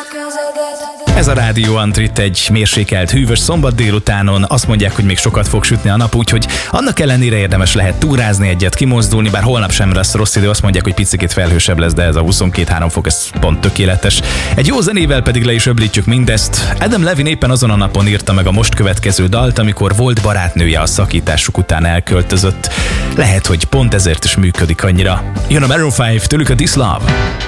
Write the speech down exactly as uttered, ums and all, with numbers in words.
Ez a Rádió Antrit egy mérsékelt, hűvös szombat délutánon. Azt mondják, hogy még sokat fog sütni a nap, úgyhogy annak ellenére érdemes lehet túrázni, egyet kimozdulni, bár holnap sem lesz rossz idő, azt mondják, hogy picikét felhősebb lesz, de ez a huszonkettő-három fok, ez pont tökéletes. Egy jó zenével pedig le is öblítjük mindezt. Adam Levine éppen azon a napon írta meg a most következő dalt, amikor volt barátnője a szakításuk után elköltözött. Lehet, hogy pont ezért is működik annyira. Jön a Maroon öt, tőlük a This Love.